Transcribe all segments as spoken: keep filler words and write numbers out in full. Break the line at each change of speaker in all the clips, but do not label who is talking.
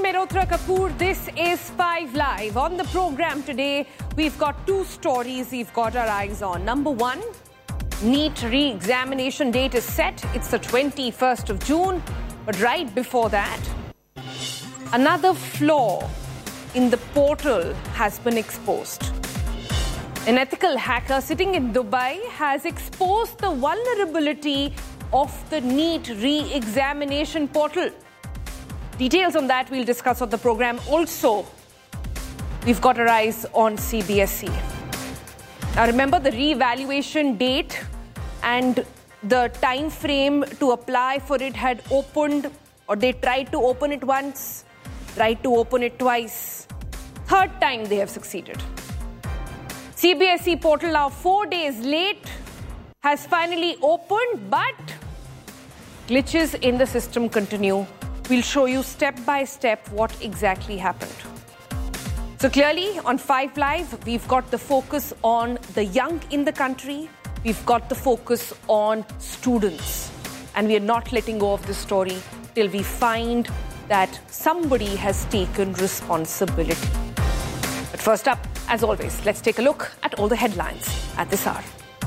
Mehrotra Kapoor. This is Five Live. On the program today, we've got two stories we've got our eyes on. Number one, NEET re-examination date is set. It's the twenty-first of June. But right before that, another flaw in the portal has been exposed. An ethical hacker sitting in Dubai has exposed the vulnerability of the NEET re-examination portal. Details on that we'll discuss on the program. Also, we've got our eyes on C B S E. Now remember, the re-evaluation date and the time frame to apply for it had opened, or they tried to open it once, tried to open it twice. Third time they have succeeded. C B S E portal, now four days late, has finally opened, but glitches in the system continue. We'll show you step by step what exactly happened. So clearly, on Five Live, we've got the focus on the young in the country. We've got the focus on students. And we are not letting go of this story till we find that somebody has taken responsibility. But first up, as always, let's take a look at all the headlines at this hour.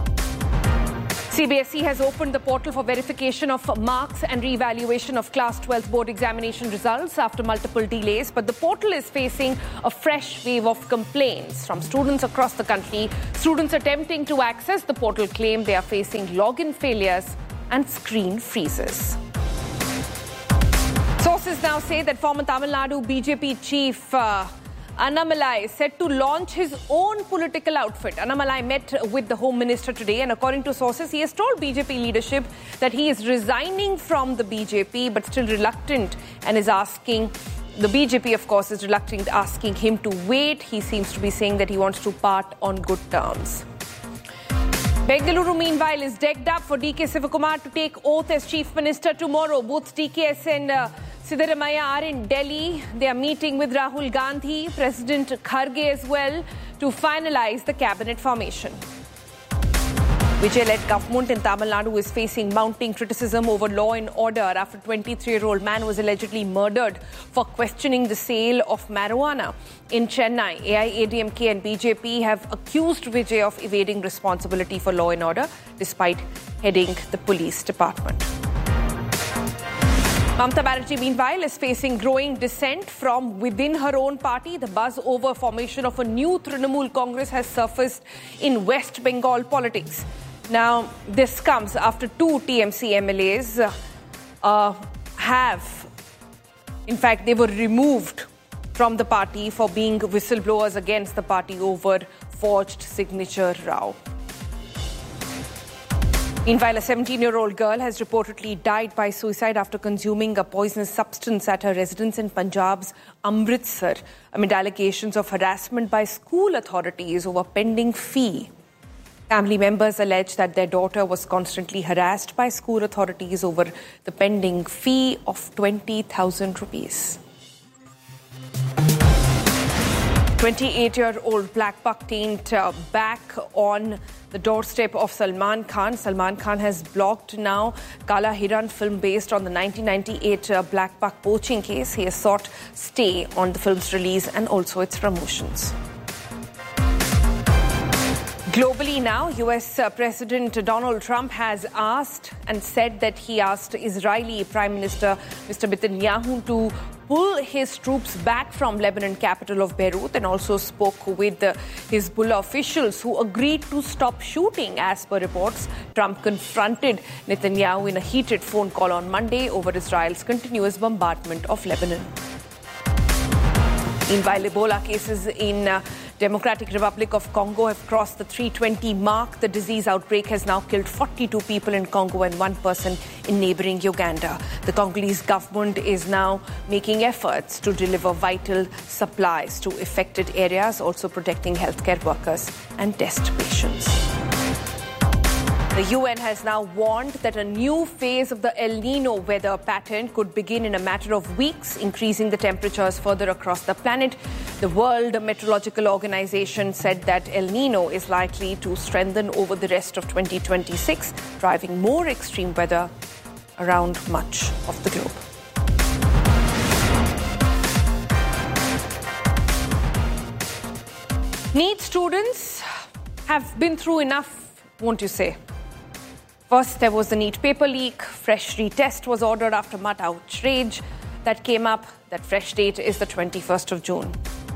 C B S E has opened the portal for verification of marks and re-evaluation of Class twelfth board examination results after multiple delays. But the portal is facing a fresh wave of complaints from students across the country. Students attempting to access the portal claim they are facing login failures and screen freezes. Sources now say that former Tamil Nadu B J P chief uh, Annamalai is set to launch his own political outfit. Annamalai met with the Home Minister today, and according to sources, he has told B J P leadership that he is resigning from the B J P, but still reluctant, and is asking, the B J P, of course, is reluctant, asking him to wait. He seems to be saying that he wants to part on good terms. Bengaluru, meanwhile, is decked up for D K Sivakumar to take oath as Chief Minister tomorrow. Both D K S and uh, Siddaramaiah are in Delhi. They are meeting with Rahul Gandhi, President Kharge as well, to finalize the cabinet formation. Vijay-led government in Tamil Nadu is facing mounting criticism over law and order after a twenty-three-year-old man was allegedly murdered for questioning the sale of marijuana in Chennai. A I A D M K and B J P have accused Vijay of evading responsibility for law and order despite heading the police department. Mamata Banerjee, meanwhile, is facing growing dissent from within her own party. The buzz over formation of a new Trinamool Congress has surfaced in West Bengal politics. Now, this comes after two T M C M L As uh, have, in fact, they were removed from the party for being whistleblowers against the party over forged signature row. Meanwhile, a seventeen-year-old girl has reportedly died by suicide after consuming a poisonous substance at her residence in Punjab's Amritsar amid allegations of harassment by school authorities over pending fee. Family members allege that their daughter was constantly harassed by school authorities over the pending fee of twenty thousand rupees. twenty-eight-year-old Black Buck taint uh, back on the doorstep of Salman Khan. Salman Khan has blocked now Kala Hiran film based on the nineteen ninety-eight uh, Black Buck poaching case. He has sought stay on the film's release and also its promotions. Globally now, U S uh, President Donald Trump has asked and said that he asked Israeli Prime Minister Mister Netanyahu to pull his troops back from Lebanon capital of Beirut, and also spoke with the Hezbollah officials who agreed to stop shooting. As per reports, Trump confronted Netanyahu in a heated phone call on Monday over Israel's continuous bombardment of Lebanon. Meanwhile, Ebola cases in uh, Democratic Republic of Congo have crossed the three twenty mark. The disease outbreak has now killed forty-two people in Congo and one person in neighboring Uganda. The Congolese government is now making efforts to deliver vital supplies to affected areas, also protecting healthcare workers and test patients. The U N has now warned that a new phase of the El Nino weather pattern could begin in a matter of weeks, increasing the temperatures further across the planet. The World Meteorological Organization said that El Nino is likely to strengthen over the rest of twenty twenty-six, driving more extreme weather around much of the globe. NEET students have been through enough, won't you say? First, there was the NEET paper leak. Fresh retest was ordered after much outrage that came up. That fresh date is the twenty-first of June.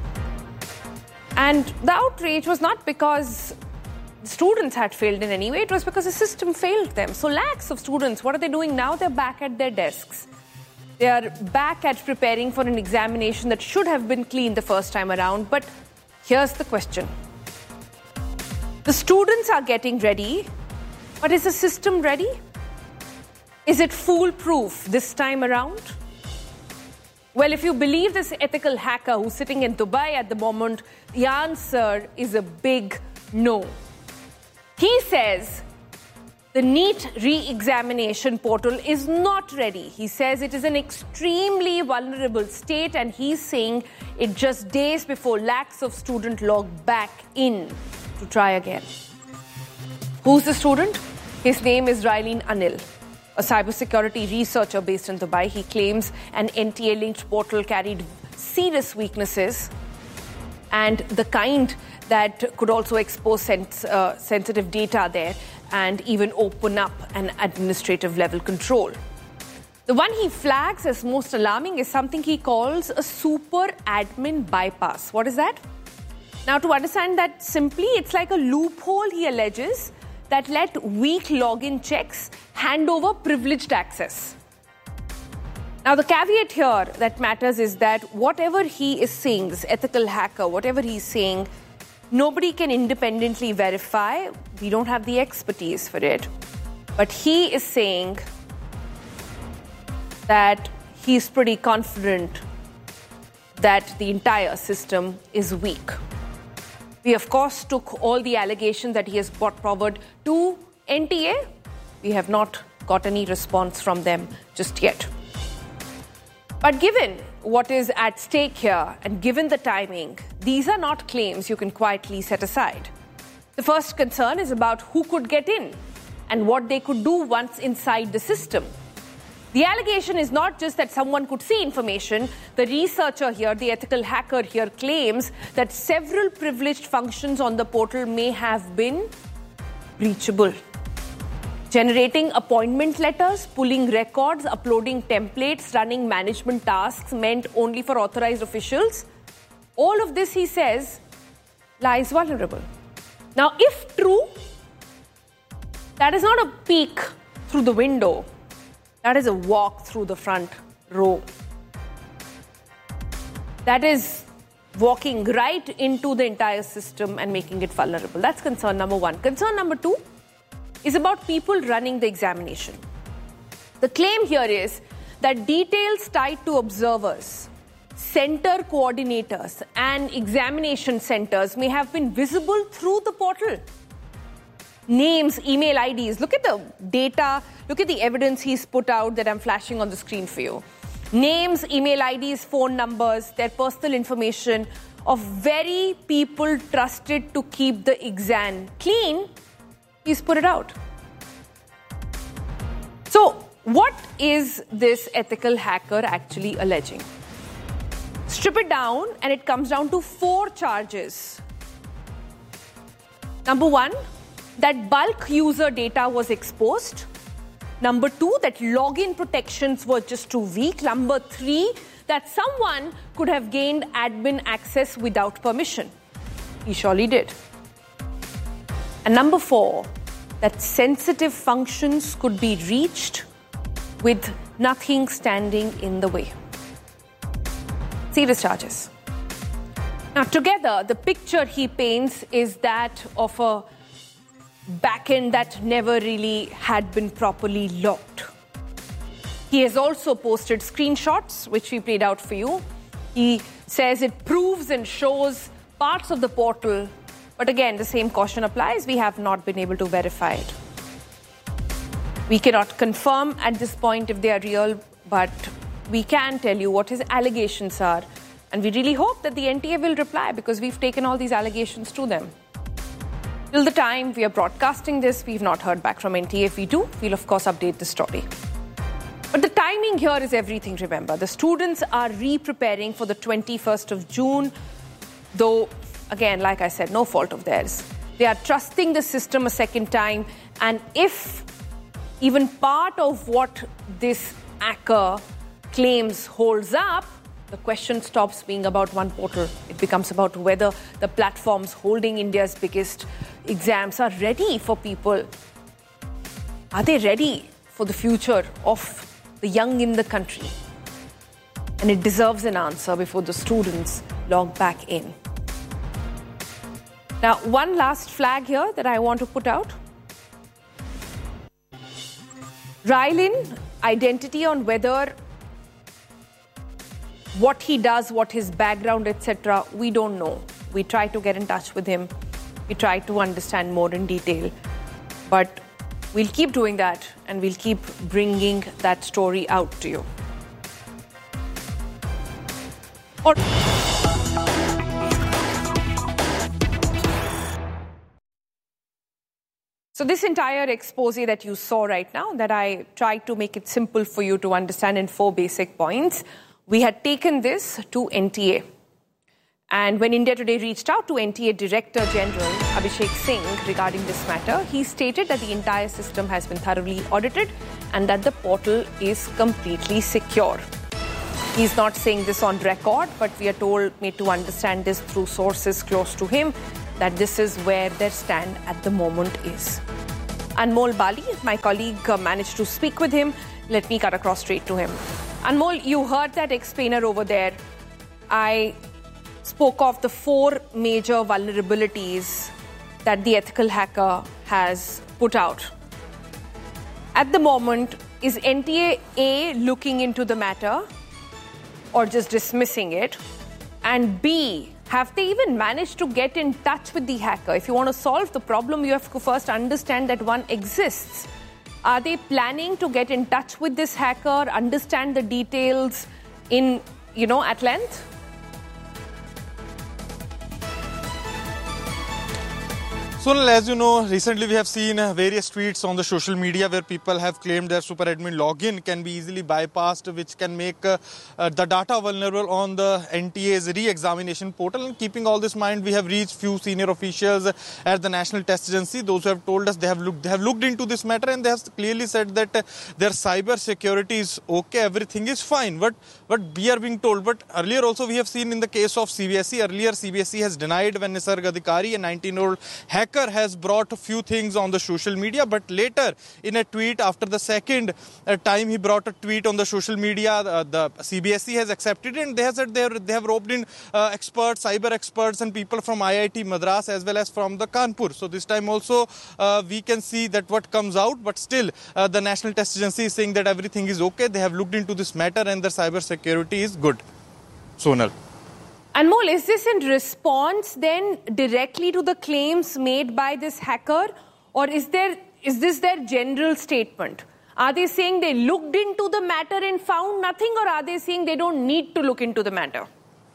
And the outrage was not because students had failed in any way. It was because the system failed them. So lakhs of students, what are they doing now? They're back at their desks. They are back at preparing for an examination that should have been clean the first time around. But here's the question. The students are getting ready, but is the system ready? Is it foolproof this time around? Well, if you believe this ethical hacker who's sitting in Dubai at the moment, the answer is a big no. He says the NEET re-examination portal is not ready. He says it is an extremely vulnerable state, and he's saying it just days before lakhs of students log back in to try again. Who's the student? His name is Raylene Anil, a cybersecurity researcher based in Dubai. He claims an N T A-linked portal carried serious weaknesses and the kind that could also expose sens- uh, sensitive data there and even open up an administrative level control. The one he flags as most alarming is something he calls a super admin bypass. What is that? Now, to understand that simply, it's like a loophole, he alleges, that let weak login checks hand over privileged access. Now, the caveat here that matters is that whatever he is saying, this ethical hacker, whatever he's saying, nobody can independently verify. We don't have the expertise for it. But he is saying that he's pretty confident that the entire system is weak. We, of course, took all the allegations that he has brought forward to N T A. We have not got any response from them just yet. But given what is at stake here and given the timing, these are not claims you can quietly set aside. The first concern is about who could get in and what they could do once inside the system. The allegation is not just that someone could see information. The researcher here, the ethical hacker here, claims that several privileged functions on the portal may have been breachable. Generating appointment letters, pulling records, uploading templates, running management tasks meant only for authorized officials. All of this, he says, lies vulnerable. Now, if true, that is not a peek through the window. That is a walk through the front row. That is walking right into the entire system and making it vulnerable. That's concern number one. Concern number two is about people running the examination. The claim here is that details tied to observers, center coordinators, and examination centers may have been visible through the portal. Names, email I Ds. Look at the data. Look at the evidence he's put out that I'm flashing on the screen for you. Names, email I Ds, phone numbers, their personal information of very people trusted to keep the exam clean. He's put it out. So, what is this ethical hacker actually alleging? Strip it down, and it comes down to four charges. Number one, that bulk user data was exposed. Number two, that login protections were just too weak. Number three, that someone could have gained admin access without permission. He surely did. And number four, that sensitive functions could be reached with nothing standing in the way. Serious charges. Now, together, the picture he paints is that of a backend that never really had been properly locked. He has also posted screenshots, which we played out for you. He says it proves and shows parts of the portal. But again, the same caution applies. We have not been able to verify it. We cannot confirm at this point if they are real, but we can tell you what his allegations are. And we really hope that the N T A will reply, because we've taken all these allegations to them. Till the time we are broadcasting this, we've not heard back from N T A. If we do, we'll of course update the story. But the timing here is everything, remember. The students are re-preparing for the twenty-first of June, though again, like I said, no fault of theirs. They are trusting the system a second time. And if even part of what this hacker claims holds up, the question stops being about one portal. It becomes about whether the platforms holding India's biggest exams are ready for people. Are they ready for the future of the young in the country? And it deserves an answer before the students log back in. Now, one last flag here that I want to put out. Rylan, identity on whether what he does, what his background, et cetera, we don't know. We try to get in touch with him. We try to understand more in detail. But we'll keep doing that, and we'll keep bringing that story out to you. Or So this entire expose that you saw right now, that I tried to make it simple for you to understand in four basic points, we had taken this to N T A. And when India Today reached out to N T A Director General Abhishek Singh regarding this matter, he stated that the entire system has been thoroughly audited and that the portal is completely secure. He's not saying this on record, but we are told, made to understand this through sources close to him, that this is where their stand at the moment is. Anmol Bali, my colleague, uh, managed to speak with him. Let me cut across straight to him. Anmol, you heard that explainer over there. I spoke of the four major vulnerabilities that the ethical hacker has put out. At the moment, is N T A A looking into the matter or just dismissing it? And B, have they even managed to get in touch with the hacker? If you want to solve the problem, you have to first understand that one exists. Are they planning to get in touch with this hacker, understand the details in, you know, at length?
Sonal, as you know, recently we have seen uh, various tweets on the social media where people have claimed their super admin login can be easily bypassed, which can make uh, uh, the data vulnerable on the N T A's re-examination portal. And keeping all this in mind, we have reached few senior officials at the National Test Agency. Those who have told us they have looked, they have looked into this matter, and they have clearly said that uh, their cyber security is okay, everything is fine. But what we are being told, but earlier also we have seen in the case of C B S E, earlier C B S E has denied when Nisarg Adhikari, a nineteen-year-old hacker, has brought a few things on the social media, but later in a tweet, after the second uh, time he brought a tweet on the social media, uh, the C B S E has accepted it, and they have said they have, they have roped in uh, experts, cyber experts and people from I I T Madras as well as from the Kanpur. So this time also uh, we can see that what comes out, but still uh, the National Test Agency is saying that everything is okay. They have looked into this matter and their cyber security is good. Sonal.
Anmol, is this in response then directly to the claims made by this hacker, or is there is this their general statement? Are they saying they looked into the matter and found nothing, or are they saying they don't need to look into the matter?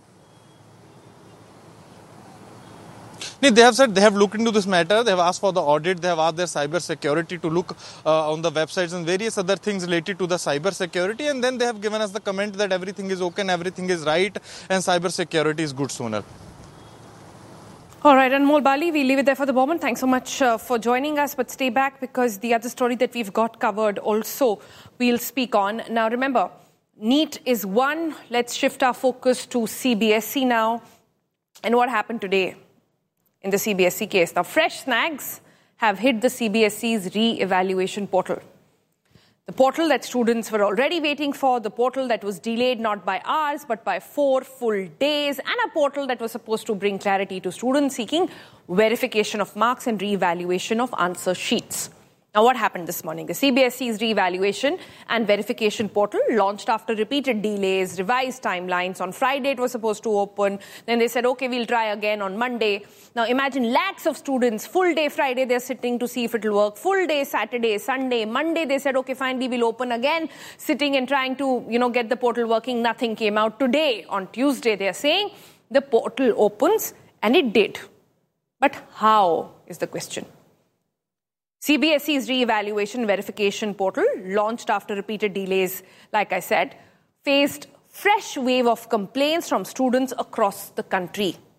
They have said they have looked into this matter, they have asked for the audit, they have asked their cyber security to look uh, on the websites and various other things related to the cyber security, and then they have given us the comment that everything is okay and everything is right and cyber security is good, Sonal.
All right, Anmol Bali, we leave it there for the moment. Thanks so much uh, for joining us, but stay back because the other story that we've got covered also we'll speak on. Now remember, NEET is one. Let's shift our focus to C B S E now. And what happened today in the C B S E case? Now, fresh snags have hit the C B S E's re-evaluation portal. The portal that students were already waiting for, the portal that was delayed not by hours but by four full days, and a portal that was supposed to bring clarity to students seeking verification of marks and re-evaluation of answer sheets. Now, what happened this morning? The C B S E's re-evaluation and verification portal launched after repeated delays, revised timelines. On Friday, it was supposed to open. Then they said, okay, we'll try again on Monday. Now, imagine lakhs of students, full day Friday, they're sitting to see if it'll work. Full day Saturday, Sunday, Monday, they said, okay, fine, we will open again. Sitting and trying to, you know, get the portal working. Nothing came out. Today, on Tuesday, they're saying the portal opens, and it did. But how is the question? C B S E's re-evaluation verification portal, launched after repeated delays, like I said, faced fresh wave of complaints from students across the country.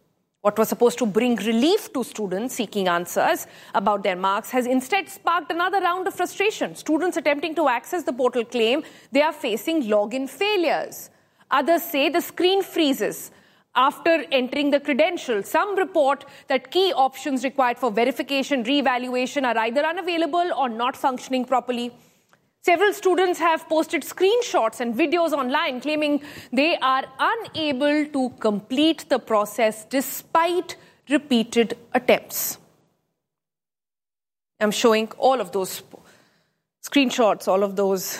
What was supposed to bring relief to students seeking answers about their marks has instead sparked another round of frustration. Students attempting to access the portal claim they are facing login failures. Others say the screen freezes after entering the credentials. Some report that key options required for verification, re-evaluation are either unavailable or not functioning properly. Several students have posted screenshots and videos online claiming they are unable to complete the process despite repeated attempts. I'm showing all of those screenshots, all of those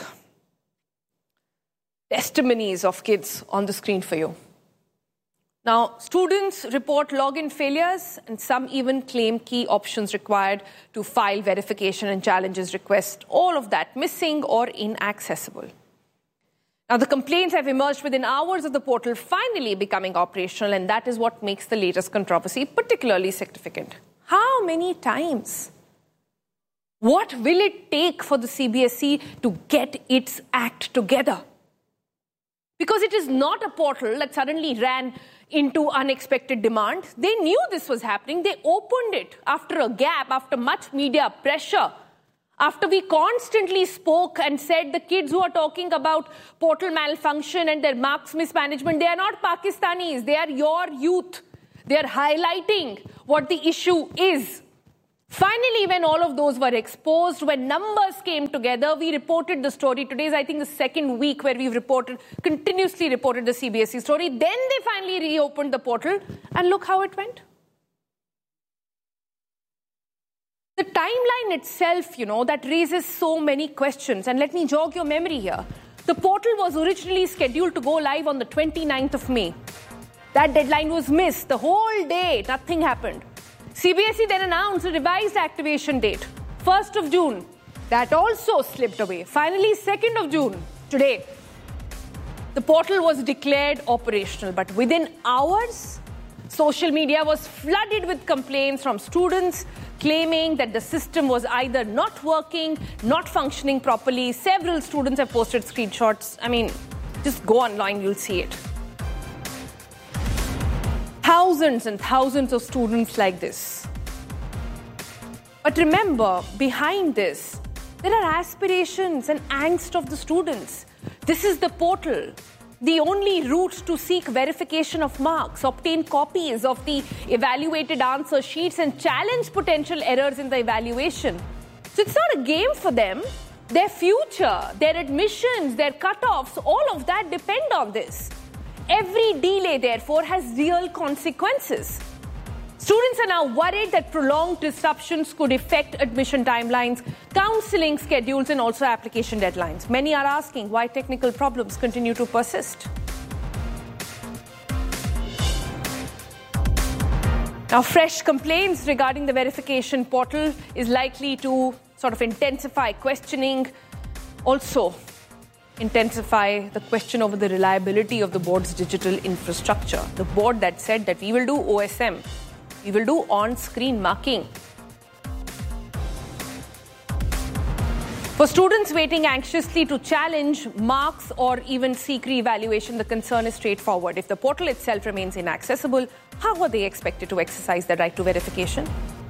testimonies of kids on the screen for you. Now, students report login failures, and some even claim key options required to file verification and challenges request, all of that missing or inaccessible. Now, the complaints have emerged within hours of the portal finally becoming operational, and that is what makes the latest controversy particularly significant. How many times? What will it take for the C B S E to get its act together? Because it is not a portal that suddenly ran into unexpected demand. They knew this was happening. They opened it after a gap, after much media pressure, after we constantly spoke and said the kids who are talking about portal malfunction and their marks mismanagement, they are not Pakistanis. They are your youth. They are highlighting what the issue is. Finally, when all of those were exposed, when numbers came together, we reported the story. Today is, I think, the second week where we've reported, continuously reported the C B S E story. Then they finally reopened the portal, and look how it went. The timeline itself, you know, that raises so many questions. And let me jog your memory here. The portal was originally scheduled to go live on the twenty-ninth of May. That deadline was missed. The whole day, nothing happened. C B S E then announced a revised activation date, first of June. That also slipped away. Finally, second of June, today, the portal was declared operational. But within hours, social media was flooded with complaints from students claiming that the system was either not working, not functioning properly. Several students have posted screenshots. I mean, just go online, you'll see it. Thousands and thousands of students like this. But remember, behind this, there are aspirations and angst of the students. This is the portal, the only route to seek verification of marks, obtain copies of the evaluated answer sheets, and challenge potential errors in the evaluation. So it's not a game for them. Their future, their admissions, their cutoffs, all of that depend on this. Every delay, therefore, has real consequences. Students are now worried that prolonged disruptions could affect admission timelines, counseling schedules, and also application deadlines. Many are asking why technical problems continue to persist. Now, fresh complaints regarding the verification portal is likely to sort of intensify questioning, also intensify the question over the reliability of the board's digital infrastructure. The board that said that we will do O S M, we will do on-screen marking. For students waiting anxiously to challenge marks or even seek re-evaluation, the concern is straightforward. If the portal itself remains inaccessible, how are they expected to exercise their right to verification?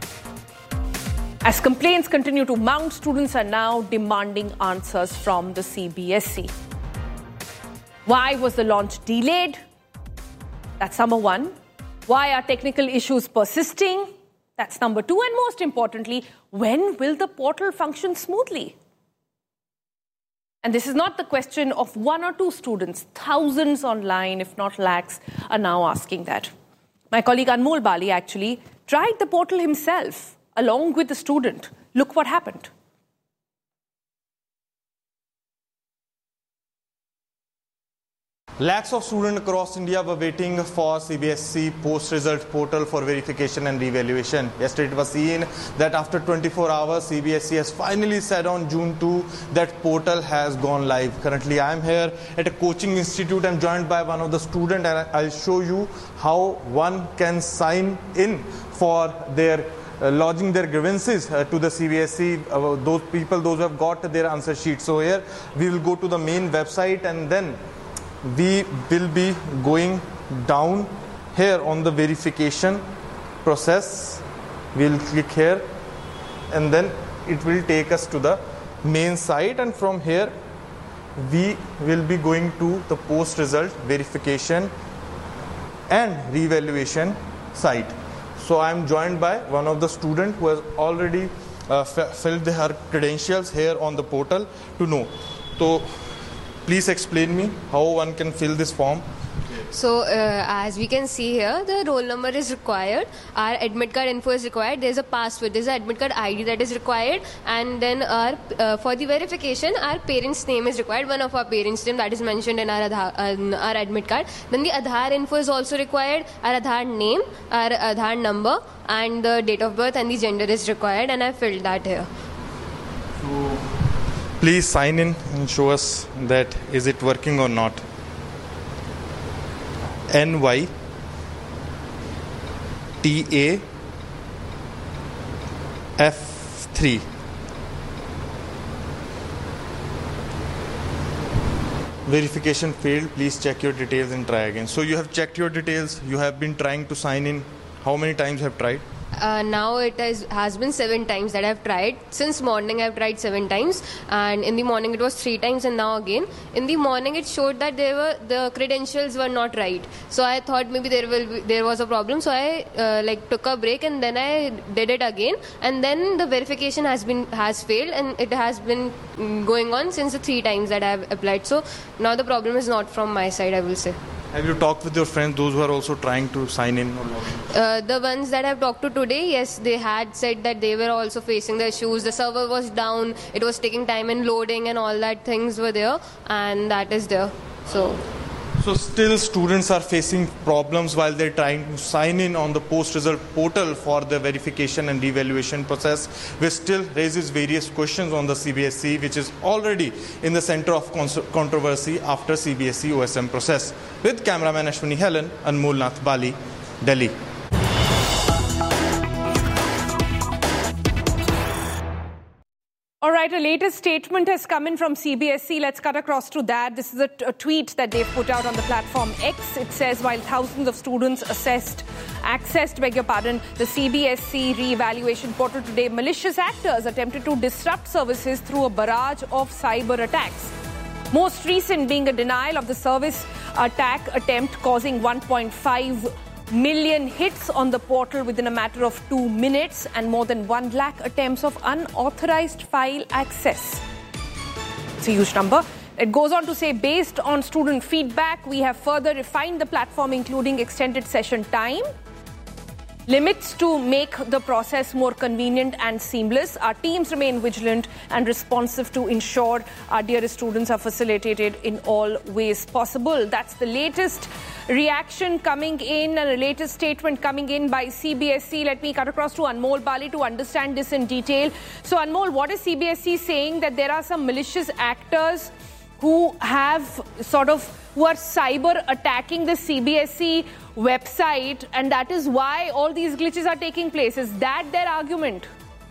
As complaints continue to mount, students are now demanding answers from the C B S E. Why was the launch delayed? That's number one. Why are technical issues persisting? That's number two. And most importantly, when will the portal function smoothly? And this is not the question of one or two students. Thousands online, if not lakhs, are now asking that. My colleague Anmol Bali actually tried the portal himself, along with the student. Look what happened.
Lakhs of students across India were waiting for C B S E post-result portal for verification and re-evaluation. Yesterday it was seen that after twenty-four hours, C B S E has finally said on June second that portal has gone live. Currently I am here at a coaching institute. I'm joined by one of the students, and I'll show you how one can sign in for their Uh, lodging their grievances uh, to the C B S E, uh, those people, those who have got their answer sheets. So here we will go to the main website, and then we will be going down here on the verification process, we'll click here, and then it will take us to the main site, and from here we will be going to the post result verification and revaluation site. So I am joined by one of the students who has already uh, f- filled her credentials here on the portal to know. So please explain me how one can fill this form.
So uh, as we can see here, the roll number is required, our admit card info is required, there's a password, there's an admit card I D that is required, and then our uh, for the verification, our parent's name is required, one of our parents' name that is mentioned in our, Aadhaar, uh, our admit card. Then the Aadhaar info is also required, our Aadhaar name, our Aadhaar number, and the date of birth and the gender is required, and I filled that here.
So please sign in and show us that is it working or not. N Y T A F three. Verification failed. Please check your details and try again. So you have checked your details. You have been trying to sign in. How many times have tried?
Uh, now it has, has been seven times that I've tried. Since morning I've tried seven times, and in the morning it was three times, and now again. In the morning it showed that they were the credentials were not right. So I thought maybe there will be, there was a problem. So I uh, like took a break and then I did it again, and then the verification has been has failed, and it has been going on since the three times that I have applied. So now the problem is not from my side, I will say.
Have you talked with your friends, those who are also trying to sign in or log in?
Uh, the ones that I've talked to today, yes, they had said that they were also facing the issues. The server was down, it was taking time in loading, and all that things were there, and that is there. So.
So still students are facing problems while they're trying to sign in on the post-result portal for the verification and revaluation process, which still raises various questions on the C B S E, which is already in the center of controversy after C B S E O S M process. With cameraman Ashwini Helen, Anmol Nath Bali, Delhi.
All right, a latest statement has come in from C B S E. Let's cut across to that. This is a, t- a tweet that they've put out on the platform X. It says, while thousands of students assessed, accessed, beg your pardon, the C B S E re-evaluation portal today, malicious actors attempted to disrupt services through a barrage of cyber attacks. Most recent being a denial of the service attack attempt causing one point five million hits on the portal within a matter of two minutes and more than one lakh attempts of unauthorized file access. It's a huge number. It goes on to say, based on student feedback, we have further refined the platform, including extended session time, limits to make the process more convenient and seamless. Our teams remain vigilant and responsive to ensure our dearest students are facilitated in all ways possible. That's the latest reaction coming in and a latest statement coming in by C B S E. Let me cut across to Anmol Bali to understand this in detail. So Anmol, what is C B S E saying? That there are some malicious actors who have sort of, who are cyber attacking the C B S E website, and that is why all these glitches are taking place. Is that their argument?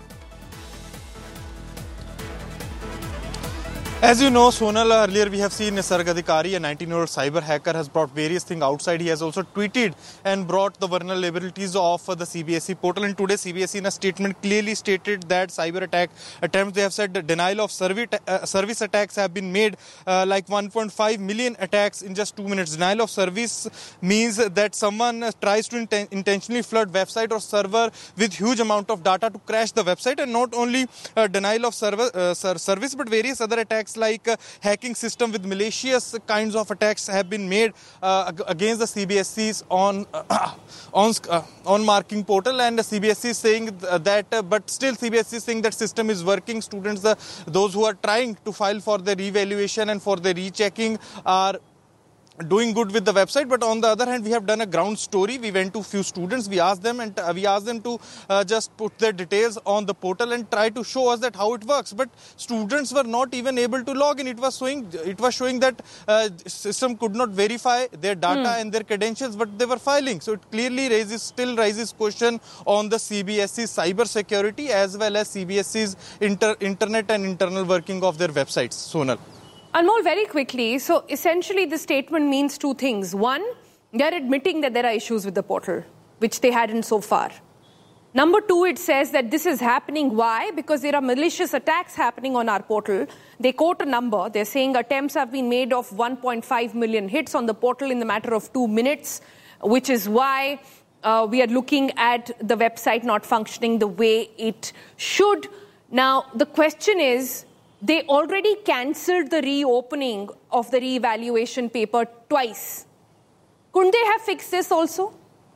As you know, Sonal, earlier we have seen Nisarg Adhikari, a nineteen-year-old cyber hacker, has brought various things outside. He has also tweeted and brought the vulnerabilities of the C B S E portal. And today, C B S E in a statement clearly stated that cyber attack attempts, they have said the denial of service, uh, service attacks have been made, uh, like one point five million attacks in just two minutes. Denial of service means that someone tries to inten- intentionally flood website or server with huge amount of data to crash the website, and not only uh, denial of server, uh, service, but various other attacks like uh, hacking system with malicious kinds of attacks have been made uh, against the C B S E's on uh, on uh, on marking portal, and the C B S E is saying that uh, but still C B S E is saying that system is working. Students, uh, those who are trying to file for the revaluation and for the rechecking are doing good with the website. But on the other hand, we have done a ground story. We went to few students, we asked them and uh, we asked them to uh, just put their details on the portal and try to show us that how it works. But students were not even able to log in. It was showing it was showing that uh, system could not verify their data mm. and their credentials, but they were filing. So it clearly raises still raises question on the C B S E's cyber security as well as C B S E's inter- internet and internal working of their websites. Sonal.
Anmol, very quickly, so essentially the statement means two things. One, They're admitting that there are issues with the portal, which they hadn't so far. Number two, it says that this is happening. Why? Because there are malicious attacks happening on our portal. They quote a number. They're saying attempts have been made of one point five million hits on the portal in the matter of two minutes, which is why uh, we are looking at the website not functioning the way it should. Now, the question is, they already cancelled the reopening of the re-evaluation paper twice. Couldn't they have fixed this also?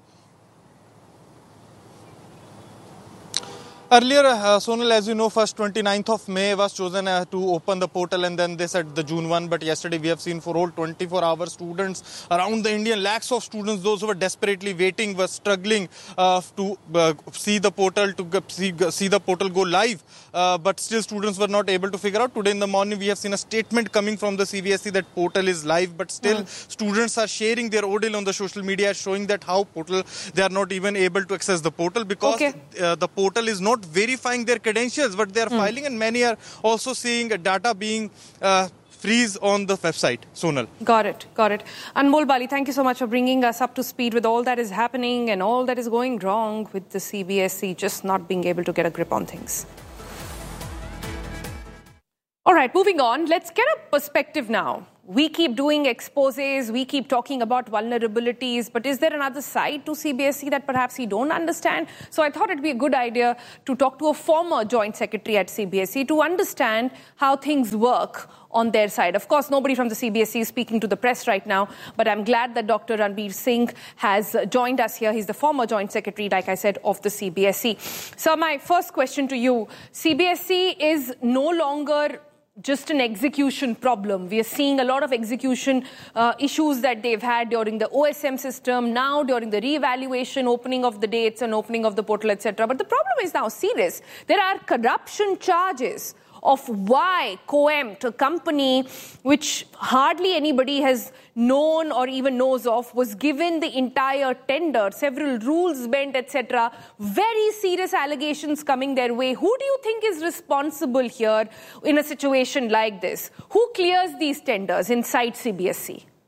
Earlier, uh, Sonal, as you know, first twenty-ninth of May was chosen uh, to open the portal, and then they said the June first. But yesterday we have seen for all twenty-four hours, students around the Indian, lakhs of students, those who were desperately waiting, were struggling uh, to uh, see the portal, to see, see the portal go live. Uh, but still students were not able to figure out. Today in the morning, we have seen a statement coming from the C B S E that portal is live, but still mm. students are sharing their ordeal on the social media, showing that how portal, they are not even able to access the portal because okay. uh, the portal is not verifying their credentials, but they are mm. filing, and many are also seeing data being uh, freeze on the website. Sonal.
Got it, got it. Anmol Bali, thank you so much for bringing us up to speed with all that is happening and all that is going wrong with the C B S E just not being able to get a grip on things. All right, moving on, let's get a perspective now. We keep doing exposés, we keep talking about vulnerabilities, but is there another side to C B S E that perhaps we don't understand? So I thought it'd be a good idea to talk to a former joint secretary at C B S E to understand how things work on their side. Of course, nobody from the C B S E is speaking to the press right now, but I'm glad that Doctor Ranbir Singh has joined us here. He's the former joint secretary, like I said, of the C B S E. So my first question to you, C B S E is no longer just an execution problem. We are seeing a lot of execution uh, issues that they've had during the O S M system, now during the re-evaluation, opening of the dates and opening of the portal, et cetera. But the problem is now serious. There are corruption charges of why Coemt, a company which hardly anybody has known or even knows of, was given the entire tender, several rules bent, et cetera. Very serious allegations coming their way. Who do you think is responsible here in a situation like this? Who clears these tenders inside C B S E?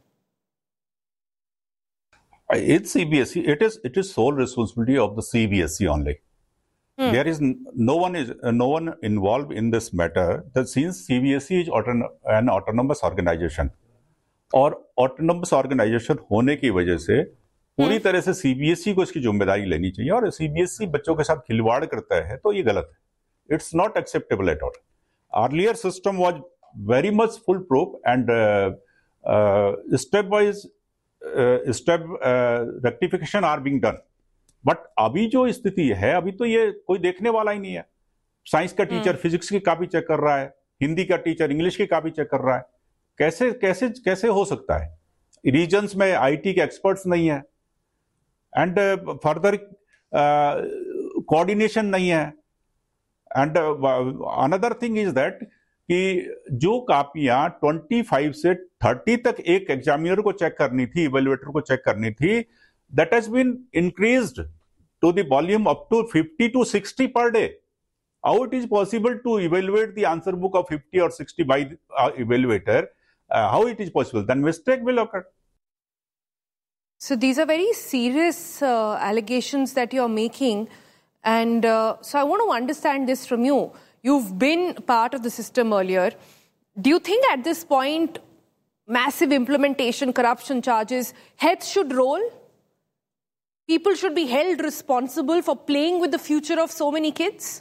It's C B S E. It is it is sole responsibility of the C B S E only. Hmm. There is no one is uh, no one involved in this matter. That since C B S E is auton- an autonomous organization, और autonomous organization होने की वजह से पूरी तरह से C B S E को इसकी जिम्मेदारी लेनी चाहिए, और C B S E बच्चों के साथ खिलवाड़ करता है तो ये गलत है. It's not acceptable at all. Earlier system was very much foolproof and uh, uh, step-wise uh, step uh, rectification are being done. But अभी जो स्थिति है, अभी तो ये कोई देखने वाला ही नहीं है. साइंस का टीचर फिजिक्स की कॉपी चेक कर रहा है, हिंदी का टीचर इंग्लिश की कॉपी चेक कर रहा है. कैसे कैसे कैसे हो सकता है? रीजन्स में आईटी के एक्सपर्ट्स नहीं है, एंड फर्दर कोऑर्डिनेशन नहीं है. And another thing is that कि जो कापियां पच्चीस से तीस तक एक एग्जामिनर को चेक करनी थी, इवेल्युएटर को चेक करनी थी, that has been increased to the volume up to fifty to sixty per day. How it is possible to evaluate the answer book of fifty or sixty by the uh, evaluator? Uh, how it is possible? Then mistake will occur.
So these are very serious uh, allegations that you're making. And uh, so I want to understand this from you. You've been part of the system earlier. Do you think at this point, massive implementation, corruption charges, heads should roll? People should be held responsible for playing with the future of so many kids?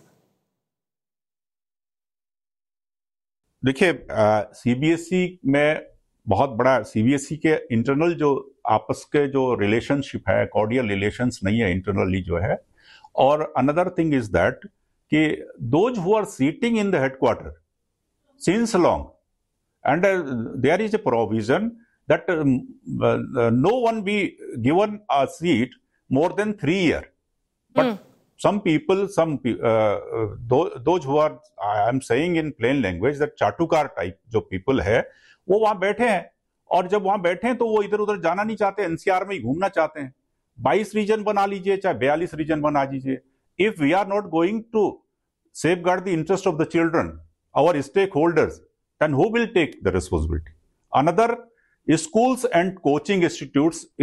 देखिए, CBSE में बहुत बड़ा CBSE के internal जो आपस के जो relationship है, कॉर्डियल रिलेशंस नहीं है इंटरनली जो है. और अनदर थिंग इज दैट कि those who are sitting in the headquarter since long, and there is a provision that no one be given a seat more than three years. But mm. some people, some uh, those, those who are, I am saying in plain language, that चाटुकार type जो people है, वो वहां बैठे हैं, और जब वहां बैठे हैं तो वो इधर उधर जाना नहीं चाहते, एनसीआर में ही घूमना चाहते हैं. बाईस रीजन बना लीजिए, चाहे बयालीस रीजन बना लीजिए. If we are not going to safeguard the interest of the children, our stakeholders, then who will take the responsibility? Another, schools and coaching institutes is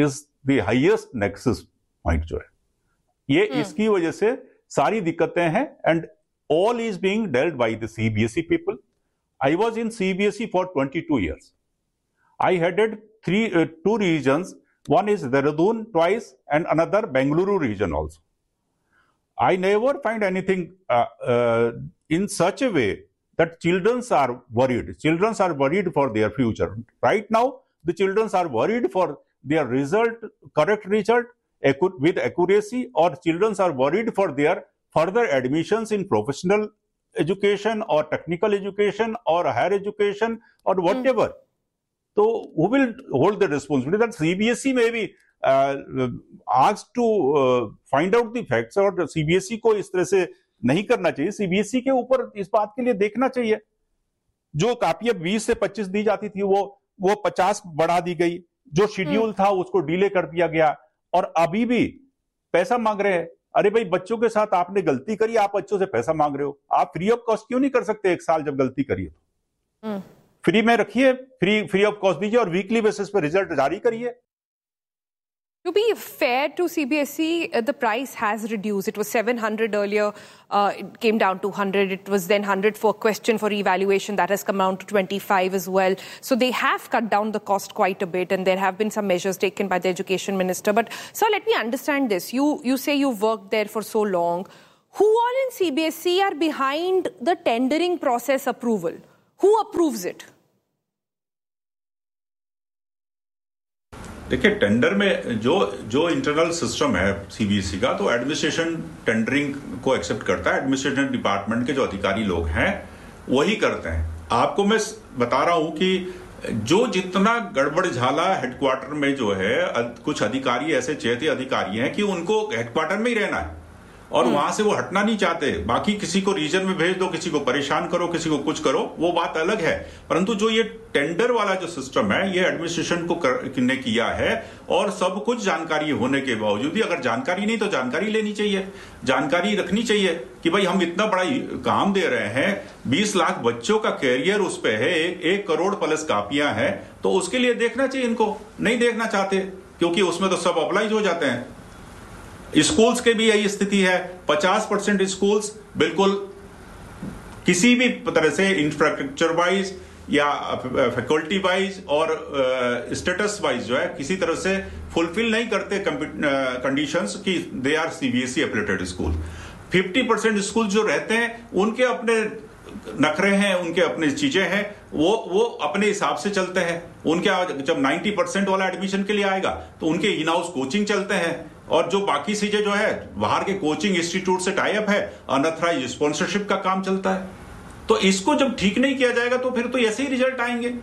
the highest nexus point जो है, ये hmm. इसकी वजह से सारी दिक्कतें हैं, and all is being डेल्ड by the CBSE people. I was in CBSE for twenty-two years. I headed three uh, two regions. One is Dehradun twice, and another Bengaluru region also. I never find anything uh, uh, in such a way that children are worried. Children are worried for their future. Right now, the children are worried for their result, correct result accu- with accuracy, or children are worried for their further admissions in professional education or technical education or higher education or whatever. Mm. So who will hold the responsibility? That C B S E may be uh, asked to uh, find out the facts, और C B S E को इस तरह से नहीं करना चाहिए. C B S E के ऊपर इस बात के लिए देखना चाहिए. जो कापियां बीस से पच्चीस दी जाती थी वो वो पचास बढ़ा दी गई. जो शेड्यूल था उसको डिले कर दिया गया, और अभी भी पैसा मांग रहे हैं. अरे भाई, बच्चों के साथ आपने गलती करी, आप बच्चों से पैसा मांग रहे हो. आप फ्री ऑफ कॉस्ट क्यों नहीं कर सकते? एक साल जब गलती करिए तो फ्री में रखिए, फ्री फ्री ऑफ कॉस्ट दीजिए, और वीकली बेसिस पे रिजल्ट जारी करिए.
To be fair to C B S E, uh, the price has reduced. It was seven hundred earlier. Uh, it came down to one hundred. It was then one hundred for question for evaluation. That has come down to twenty-five as well. So they have cut down the cost quite a bit, and there have been some measures taken by the education minister. But sir, let me understand this. You you say you've worked there for so long. Who all in C B S E are behind the tendering process approval? Who approves it?
देखिए, tender में जो जो internal system है CBSE का, तो administration tendering को accept करता है. एडमिनिस्ट्रेशन डिपार्टमेंट के जो अधिकारी लोग हैं वही करते हैं. आपको मैं बता रहा हूं कि जो जितना गड़बड़ झाला हेडक्वार्टर में जो है, कुछ अधिकारी ऐसे चेते अधिकारी हैं कि उनको हेडक्वार्टर में ही रहना है और वहां से वो हटना नहीं चाहते. बाकी किसी को रीजन में भेज दो, किसी को परेशान करो, किसी को कुछ करो, वो बात अलग है. परंतु जो ये टेंडर वाला जो सिस्टम है, ये एडमिनिस्ट्रेशन को कर, ने किया है, और सब कुछ जानकारी होने के बावजूद भी, अगर जानकारी नहीं तो जानकारी लेनी चाहिए, जानकारी रखनी चाहिए कि भाई हम इतना बड़ा काम दे रहे हैं, बीस लाख बच्चों का कैरियर उस पे है, एक करोड़ प्लस कापियां हैं, तो उसके लिए देखना चाहिए. इनको नहीं देखना चाहते क्योंकि उसमें तो सब अप्लाई हो जाते हैं. स्कूल्स के भी यही स्थिति है. पचास परसेंट स्कूल्स बिल्कुल किसी भी तरह से इंफ्रास्ट्रक्चर वाइज या फैकल्टी वाइज और स्टेटस वाइज जो है किसी तरह से फुलफिल नहीं करते कंडीशंस कि they are CBSE affiliated school. Fifty percent school जो रहते हैं उनके अपने नखरे हैं, उनके अपनी चीजें हैं, वो वो अपने हिसाब से चलते हैं. उनके जब नब्बे परसेंट वाला एडमिशन के लिए आएगा तो उनके इन हाउस कोचिंग चलते हैं, और जो बाकी चीजें जो है बाहर के कोचिंग इंस्टीट्यूट से टाई अप है, अनऑथराइज्ड स्पॉन्सरशिप का काम चलता है. तो इसको जब ठीक नहीं किया जाएगा तो फिर तो ऐसे ही रिजल्ट आएंगे.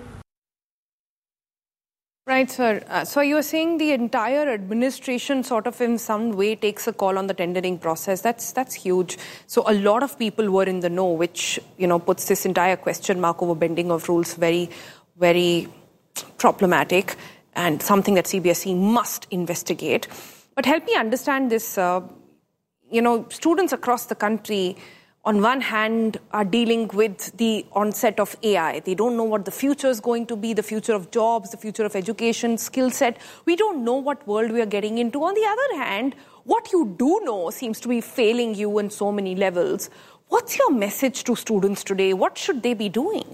Right, sir. Uh, so you're saying the entire administration sort of in some way takes a call on the tendering process. That's that's huge. So a lot of people were in the know, which, you know, puts this entire question mark over bending of rules very, very problematic, and something that C B S E must investigate. But help me understand this. Uh, you know, students across the country, on one hand, are dealing with the onset of A I. They don't know what the future is going to be, the future of jobs, the future of education, skill set. We don't know what world we are getting into. On the other hand, what you do know seems to be failing you in so many levels. What's your message to students today? What should they be doing?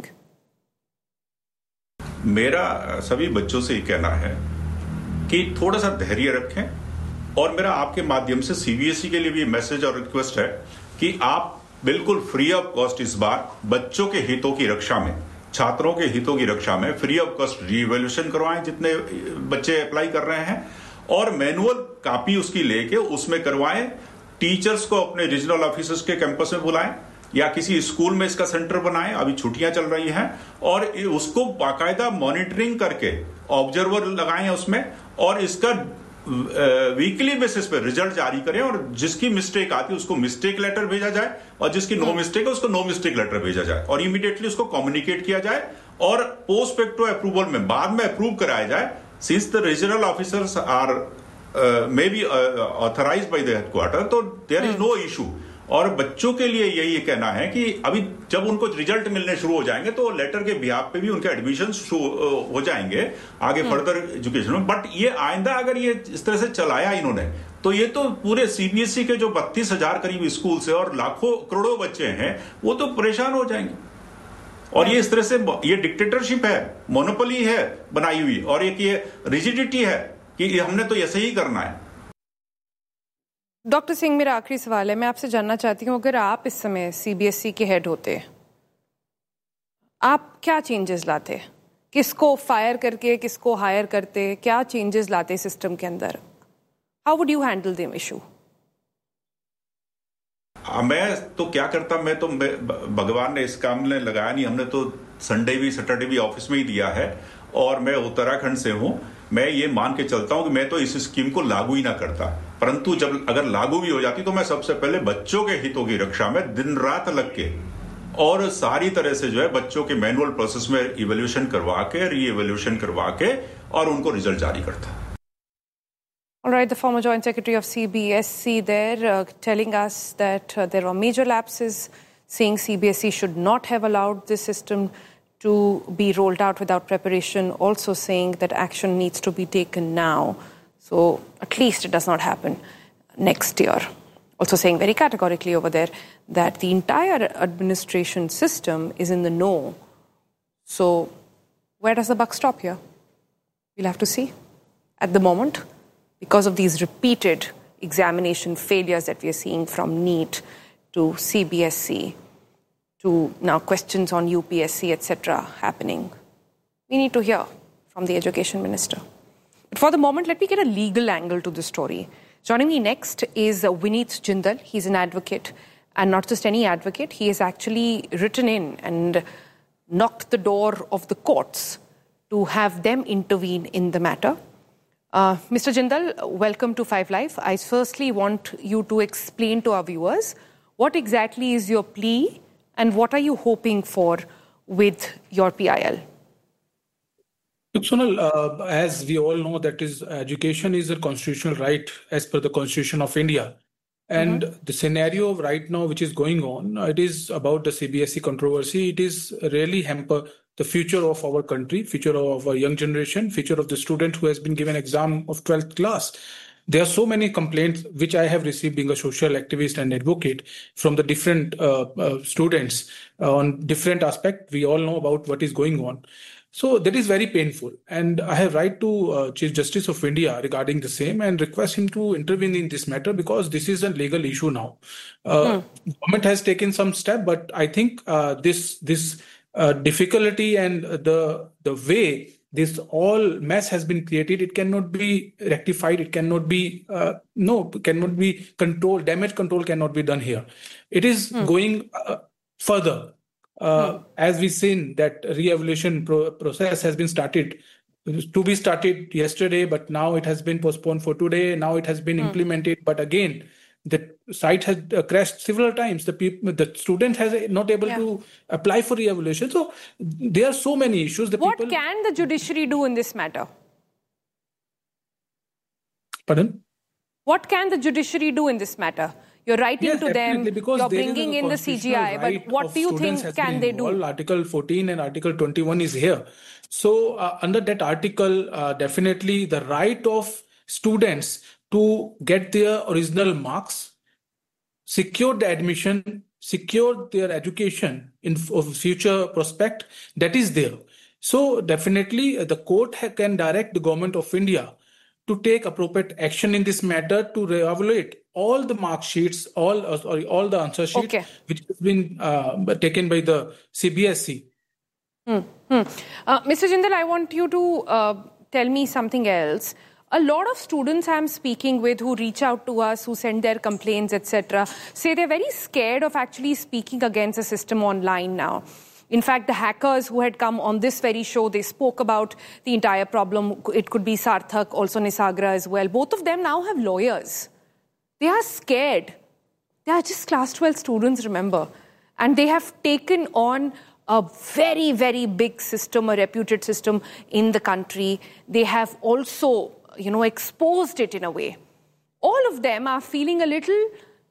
मेरा सभी बच्चों से ये कहना है कि थोड़ा सा धैर्य रखें, और मेरा आपके माध्यम से सीबीएसई के लिए भी मैसेज और रिक्वेस्ट है कि आप बिल्कुल फ्री ऑफ कॉस्ट इस बार बच्चों के हितों की रक्षा में, छात्रों के हितों की रक्षा में फ्री ऑफ कॉस्ट रीवैल्यूएशन करवाएं जितने बच्चे अप्लाई कर रहे हैं, और मैनुअल कॉपी उसकी लेके उसमें करवाएं. टीचर्स को अपने रीजनल ऑफिसर्स के कैंपस में बुलाएं या किसी स्कूल में इसका सेंटर बनाएं. अभी छुट्टियां चल रही हैं, और उसको बाकायदा मॉनिटरिंग करके ऑब्जर्वर लगाएं उसमें, और इसका वीकली बेसिस पे रिजल्ट जारी करें, और जिसकी मिस्टेक आती है उसको मिस्टेक लेटर भेजा जाए, और जिसकी नो मिस्टेक है उसको नो मिस्टेक लेटर भेजा जाए, और इमीडिएटली उसको कम्युनिकेट किया जाए, और पोस्ट फैक्टो अप्रूवल में बाद में अप्रूव कराया जाए. Since the regional officers are may be authorised by the headquarter, तो देयर इज नो इशू. और बच्चों के लिए यही कहना है कि अभी जब उनको रिजल्ट मिलने शुरू हो जाएंगे तो लेटर के बिहाफ पे भी उनके एडमिशन हो जाएंगे आगे फर्दर एजुकेशन में। बट ये आइंदा अगर ये इस तरह से चलाया इन्होंने तो ये तो पूरे सीबीएसई के जो बत्तीस हजार करीब स्कूल से और लाखों करोड़ों बच्चे हैं वो तो परेशान हो जाएंगे। और ये इस तरह से ये डिक्टेटरशिप है, मोनोपोली है बनाई हुई, और एक ये रिजिडिटी है कि हमने तो ऐसे ही करना है।
डॉक्टर सिंह, मेरा आखिरी सवाल है, मैं आपसे जानना चाहती हूँ, अगर आप इस समय सीबीएसई के हेड होते, आप क्या चेंजेस लाते? किसको फायर करके किसको हायर करते? क्या चेंजेस लाते सिस्टम के अंदर? How would you handle the issue?
मैं तो क्या करता, मैं तो भगवान ने इस काम में लगाया नहीं, हमने तो संडे भी सैटरडे भी ऑफिस में ही दिया है, और मैं उत्तराखंड से हूं। मैं ये मान के चलता हूं कि मैं तो इस स्कीम को लागू ही ना करता, परंतु जब अगर लागू भी हो जाती तो मैं सबसे पहले बच्चों के हितों की रक्षा में दिन रात लग के और सारी तरह से जो है बच्चों के मैनुअल प्रोसेस में इवैल्यूएशन करवा के, री इवैल्यूएशन करवा के और उनको रिजल्ट जारी करता।
All right, the former Joint Secretary of C B S E there uh, telling us that uh, there are major lapses, saying C B S E should not have allowed this system to be rolled out without preparation, also saying that action needs to be taken now. So at least it does not happen next year. Also saying very categorically over there that the entire administration system is in the no. So where does the buck stop here? We'll have to see. At the moment, because of these repeated examination failures that we are seeing from NEET to C B S E to now questions on U P S C, et cetera happening, we need to hear from the Education Minister. But for the moment, let me get a legal angle to the story. Joining me next is Vineet Jindal. He's an advocate, and not just any advocate. He has actually written in and knocked the door of the courts to have them intervene in the matter. Uh, Mister Jindal, welcome to Five Live. I firstly want you to explain to our viewers what exactly is your plea and what are you hoping for with your P I L?
Look, Sonal, uh, as we all know, that is, education is a constitutional right as per the Constitution of India. And mm-hmm. the scenario right now which is going on, it is about the C B S E controversy. It is really hamper the future of our country, future of our young generation, future of the student who has been given exam of twelfth class. There are so many complaints which I have received being a social activist and advocate from the different uh, uh, students uh, on different aspects. We all know about what is going on. So that is very painful. And I have write to uh, Chief Justice of India regarding the same and request him to intervene in this matter because this is a legal issue now. Uh, hmm. Government has taken some step, but I think uh, this this uh, difficulty and the the way this all mess has been created, it cannot be rectified. It cannot be, uh, no, cannot be controlled. Damage control cannot be done here. It is hmm. going uh, further. Uh, hmm. As we've seen that re-evaluation pro- process has been started to be started yesterday, but now it has been postponed for today. Now it has been hmm. implemented. But again, the site has uh, crashed several times. The people, the student has not able yeah. to apply for re-evaluation. So there are so many issues. The
what
people...
can the judiciary do in this matter?
Pardon?
What can the judiciary do in this matter? You're writing
yes,
to them, you're bringing in the C G I,
right
but what do you think can they do?
Article fourteen and Article twenty-one is here. So uh, under that article, uh, definitely the right of students to get their original marks, secure the admission, secure their education in of future prospect, that is there. So definitely uh, the court ha- can direct the government of India to take appropriate action in this matter to re-evaluate all the mark sheets, all uh, sorry, all the answer sheets okay. which has been uh, taken by the C B S E.
Hmm. Hmm. Uh, Mister Jindal, I want you to uh, tell me something else. A lot of students I'm speaking with who reach out to us, who send their complaints, et cetera, say they're very scared of actually speaking against the system online now. In fact, the hackers who had come on this very show, they spoke about the entire problem. It could be Sarthak, also Nisagra as well. Both of them now have lawyers. They are scared. They are just class twelve students, remember. And they have taken on a very, very big system, a reputed system in the country. They have also, you know, exposed it in a way. All of them are feeling a little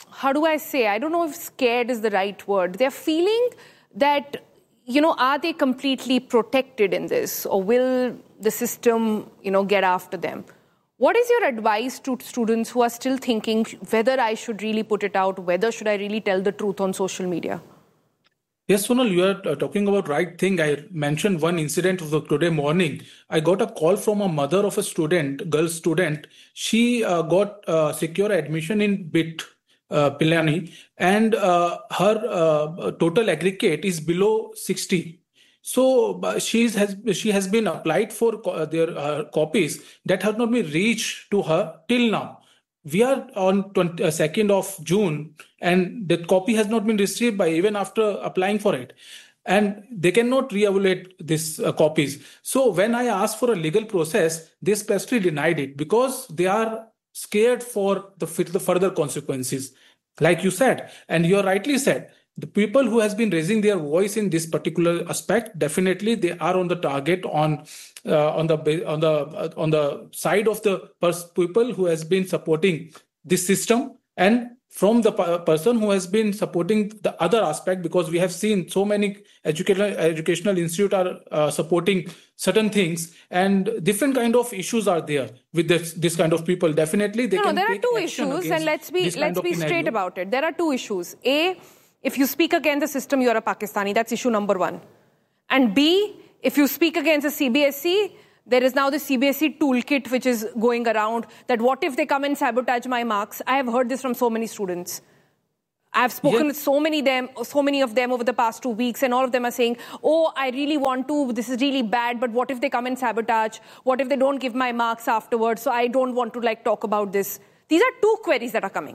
how do I say, I don't know if scared is the right word. They're feeling that, you know, are they completely protected in this, or will the system, you know, get after them? What is your advice to students who are still thinking whether I should really put it out, whether should I really tell the truth on social media?
Yes, Sonal, you are uh, talking about right thing. I mentioned one incident of the today morning. I got a call from a mother of a student, girl student. She uh, got uh, secure admission in B I T uh, Pilani, and uh, her uh, total aggregate is below sixty. So uh, she has she has been applied for co- their uh, copies that have not been reached to her till now. We are on twenty-second of June, and the copy has not been received by even after applying for it. And they cannot re-evaluate these uh, copies. So when I asked for a legal process, they specifically denied it because they are scared for the, the further consequences. Like you said, and you rightly said, the people who has been raising their voice in this particular aspect, definitely they are on the target on uh, on the on the uh, on the side of the pers- people who has been supporting this system, and from the p- person who has been supporting the other aspect, because we have seen so many educational educational institute are uh, supporting certain things, and different kind of issues are there with this this kind of people. Definitely they
no,
can
no, there are
take
two
action
issues, and let's be
this kind
let's
of
be straight
scenario.
about it. There are two issues. A, if you speak against the system, you're a Pakistani. That's issue number one. And B, if you speak against the C B S E, there is now the C B S E toolkit which is going around that what if they come and sabotage my marks? I have heard this from so many students. I've spoken
Yeah.
with so many them, so many of them over the past two weeks, and all of them are saying, "Oh, I really want to. This is really bad. But what if they come and sabotage? What if they don't give my marks afterwards? So I don't want to like talk about this." These are two queries that are coming.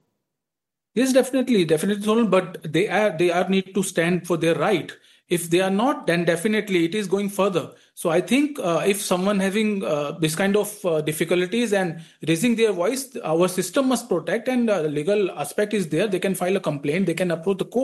Yes, definitely, definitely, but they are they are need to stand for their right. If they are not, then definitely it is going further. So I think uh, if someone having uh, this kind of uh, difficulties and raising their voice, our system must protect, and uh, legal aspect is there. They can file a complaint. They can approach the court.